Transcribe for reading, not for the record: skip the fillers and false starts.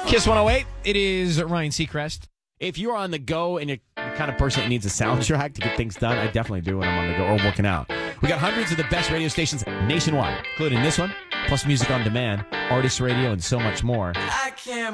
Kiss 108. It is Ryan Seacrest. If you're on the go and you're the kind of person that needs a soundtrack to get things done, I definitely do when I'm on the go or working out. We got hundreds of the best radio stations nationwide, including this one, plus music on demand, artist radio, and so much more. I can't